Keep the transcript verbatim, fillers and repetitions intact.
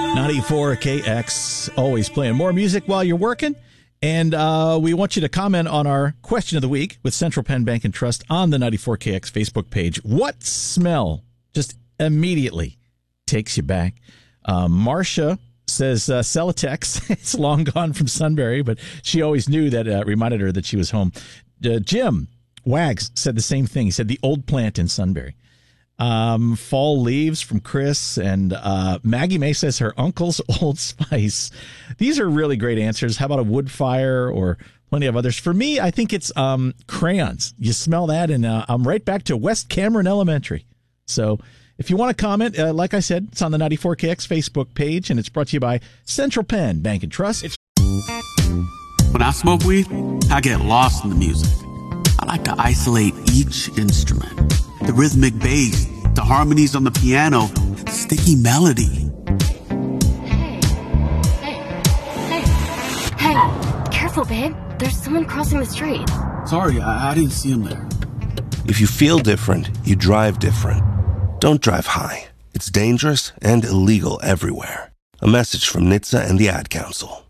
ninety-four K X, always playing more music while you're working. And uh, we want you to comment on our question of the week with Central Penn Bank and Trust on the ninety-four K X Facebook page. What smell just immediately takes you back? Uh, Marcia says uh, Celotex. It's long gone from Sunbury, but she always knew that uh, reminded her that she was home. Uh, Jim Wags said the same thing. He said the old plant in Sunbury. Um, fall leaves from Chris, and uh, Maggie May says her uncle's Old Spice. These are really great answers. How about a wood fire or plenty of others? For me, I think it's um, crayons. You smell that, and uh, I'm right back to West Cameron Elementary. So if you want to comment, uh, like I said, it's on the ninety-four K X Facebook page, and it's brought to you by Central Penn Bank and Trust. It's- when I smoke weed, I get lost in the music. I like to isolate each instrument. The rhythmic bass, the harmonies on the piano, the sticky melody. Hey, hey, hey, hey, careful, babe. There's someone crossing the street. Sorry, I, I didn't see him there. If you feel different, you drive different. Don't drive high. It's dangerous and illegal everywhere. A message from N H T S A and the Ad Council.